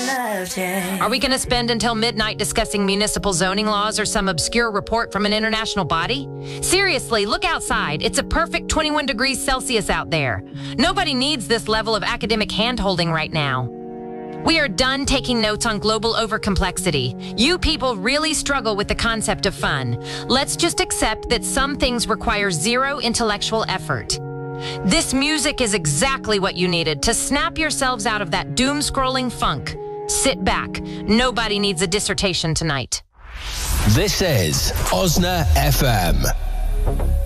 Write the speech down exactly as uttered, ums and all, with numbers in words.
Are we going to spend until midnight discussing municipal zoning laws or some obscure report from an international body? Seriously, look outside. It's a perfect twenty-one degrees Celsius out there. Nobody needs this level of academic hand-holding right now. We are done taking notes on global overcomplexity. You people really struggle with the concept of fun. Let's just accept that some things require zero intellectual effort. This music is exactly what you needed to snap yourselves out of that doom-scrolling funk. Sit back. Nobody needs a dissertation tonight. This is Osna F M.